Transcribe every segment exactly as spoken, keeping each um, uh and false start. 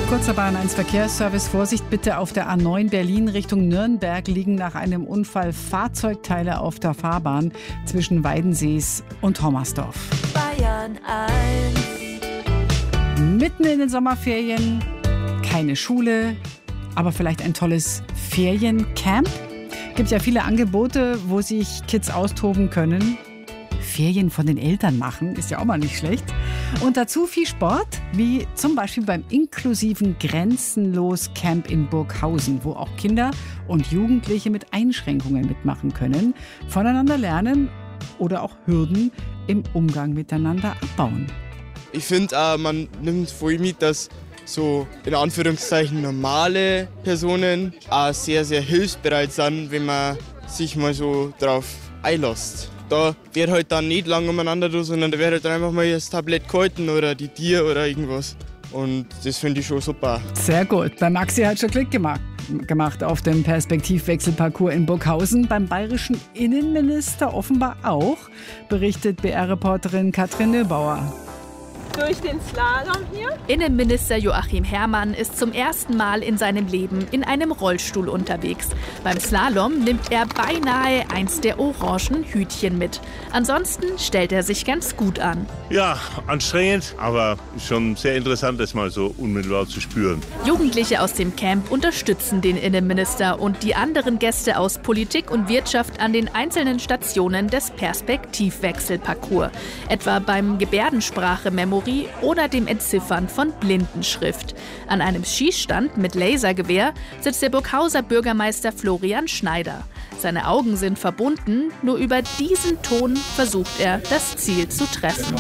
Kurzer Bayern eins Verkehrsservice. Vorsicht bitte auf der A neun Berlin Richtung Nürnberg liegen nach einem Unfall Fahrzeugteile auf der Fahrbahn zwischen Weidensees und Hommersdorf. Bayern eins. Mitten in den Sommerferien, keine Schule, aber vielleicht ein tolles Feriencamp. Gibt ja viele Angebote, wo sich Kids austoben können. Ferien von den Eltern machen, ist ja auch mal nicht schlecht. Und dazu viel Sport, wie zum Beispiel beim inklusiven Grenzenlos Camp in Burghausen, wo auch Kinder und Jugendliche mit Einschränkungen mitmachen können, voneinander lernen oder auch Hürden im Umgang miteinander abbauen. Ich finde, äh, man nimmt voll mit, dass so in Anführungszeichen normale Personen auch sehr, sehr hilfsbereit sind, wenn man sich mal so drauf einlässt. Da wird halt dann nicht lang umeinander, sondern da wird halt dann einfach mal das Tablett gehalten oder die Tier oder irgendwas. Und das finde ich schon super. Sehr gut. Bei Maxi hat schon Klick gemacht. gemacht auf dem Perspektivwechselparcours in Burghausen. Beim bayerischen Innenminister offenbar auch, berichtet B R-Reporterin Katrin Nöbauer. Durch den Slalom hier. Innenminister Joachim Herrmann ist zum ersten Mal in seinem Leben in einem Rollstuhl unterwegs. Beim Slalom nimmt er beinahe eins der orangen Hütchen mit. Ansonsten stellt er sich ganz gut an. Ja, anstrengend, aber schon sehr interessant, das mal so unmittelbar zu spüren. Jugendliche aus dem Camp unterstützen den Innenminister und die anderen Gäste aus Politik und Wirtschaft an den einzelnen Stationen des Perspektivwechselparcours. Etwa beim Gebärdensprache-Memory oder dem Entziffern von Blindenschrift. An einem Schießstand mit Lasergewehr sitzt der Burghauser Bürgermeister Florian Schneider. Seine Augen sind verbunden, nur über diesen Ton versucht er, das Ziel zu treffen.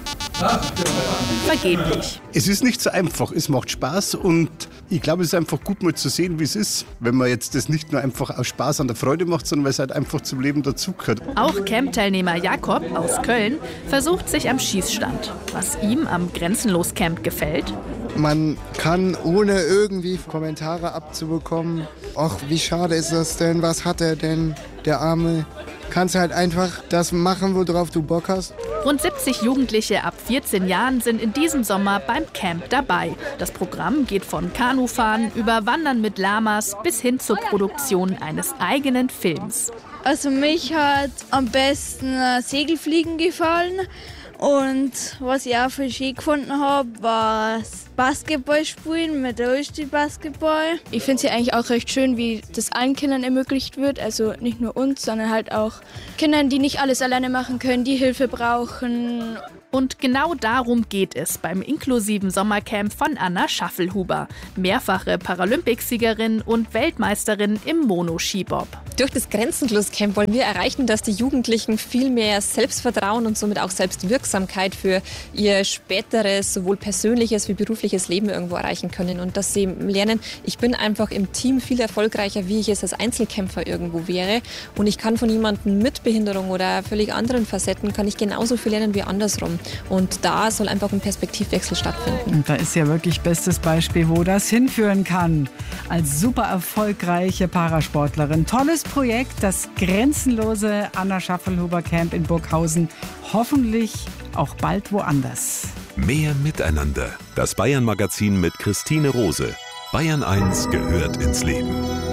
Vergeblich. Es ist nicht so einfach, es macht Spaß und ich glaube, es ist einfach gut mal zu sehen, wie es ist, wenn man jetzt das nicht nur einfach aus Spaß an der Freude macht, sondern weil es halt einfach zum Leben dazugehört. Auch Camp-Teilnehmer Jakob aus Köln versucht sich am Schießstand. Was ihm am Grenzenlos-Camp gefällt? Man kann, ohne irgendwie Kommentare abzubekommen, ach, wie schade ist das denn, was hat er denn, der Arme, kannst halt einfach das machen, worauf du Bock hast. Rund siebzig Jugendliche ab vierzehn Jahren sind in diesem Sommer beim Camp dabei. Das Programm geht von Kanufahren über Wandern mit Lamas bis hin zur Produktion eines eigenen Films. Also mich hat am besten Segelfliegen gefallen. Und was ich auch für schön gefunden habe, war das Basketballspielen mit Rollstuhl-Basketball. Ich finde es ja eigentlich auch recht schön, wie das allen Kindern ermöglicht wird. Also nicht nur uns, sondern halt auch Kindern, die nicht alles alleine machen können, die Hilfe brauchen. Und genau darum geht es beim inklusiven Sommercamp von Anna Schaffelhuber, mehrfache Paralympicsiegerin und Weltmeisterin im Monoskibob. Durch das Grenzenlos-Camp wollen wir erreichen, dass die Jugendlichen viel mehr Selbstvertrauen und somit auch Selbstwirksamkeit für ihr späteres, sowohl persönliches wie berufliches Leben irgendwo erreichen können. Und dass sie lernen, ich bin einfach im Team viel erfolgreicher, wie ich es als Einzelkämpfer irgendwo wäre. Und ich kann von jemandem mit Behinderung oder völlig anderen Facetten, kann ich genauso viel lernen wie andersrum. Und da soll einfach ein Perspektivwechsel stattfinden. Und da ist ja wirklich bestes Beispiel, wo das hinführen kann. Als super erfolgreiche Parasportlerin. Tolles Projekt, das grenzenlose Anna Schaffelhuber Camp in Burghausen. Hoffentlich auch bald woanders. Mehr Miteinander. Das Bayern-Magazin mit Christine Rose. Bayern eins gehört ins Leben.